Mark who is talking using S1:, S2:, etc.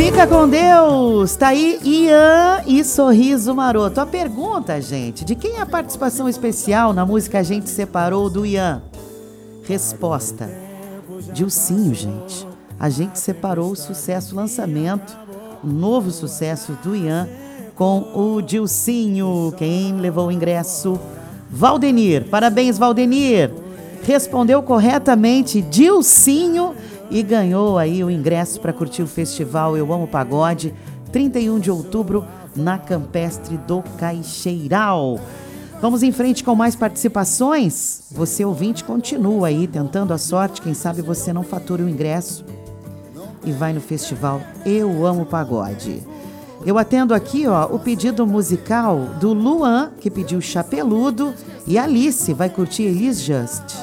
S1: Fica com Deus. Tá aí Ian e Sorriso Maroto. A pergunta, gente, de quem é a participação especial na música A Gente Separou do Ian? Resposta: Dilcinho, gente. A Gente Separou, o sucesso, lançamento, o novo sucesso do Ian com o Dilcinho. Quem levou o ingresso? Valdenir. Parabéns, Valdenir. Respondeu corretamente, Dilcinho, e ganhou aí o ingresso para curtir o festival Eu Amo Pagode, 31 de outubro, na Campestre do Caixeiral. Vamos em frente com mais participações? Você, ouvinte, continua aí tentando a sorte. Quem sabe você não fatura o ingresso e vai no festival Eu Amo Pagode. Eu atendo aqui, o pedido musical do Luan, que pediu Chapeludo, e Alice vai curtir Elis Just.